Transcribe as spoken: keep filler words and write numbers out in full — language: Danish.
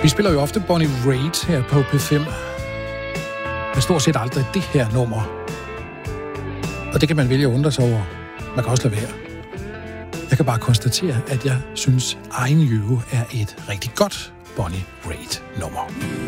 Vi spiller jo ofte Bonnie Raitt her på P fem. Men stort set aldrig det her nummer. Og det kan man vælge at undre sig over. Man kan også lade være. Jeg kan bare konstatere, at jeg synes, Egen Jøve er et rigtig godt Bonnie Raitt nummer.